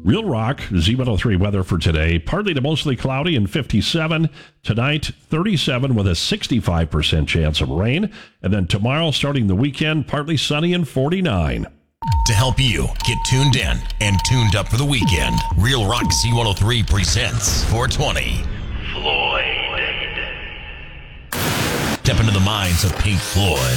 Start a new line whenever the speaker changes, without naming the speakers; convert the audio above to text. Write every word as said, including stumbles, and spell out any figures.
Real Rock, Z one oh three weather for today. Partly to mostly cloudy and fifty-seven. Tonight, thirty-seven with a sixty-five percent chance of rain. And then tomorrow, starting the weekend, partly sunny and forty-nine.
To help you get tuned in and tuned up for the weekend, Real Rock Z one oh three presents four twenty. Floyd. Step into the minds of Pink Floyd.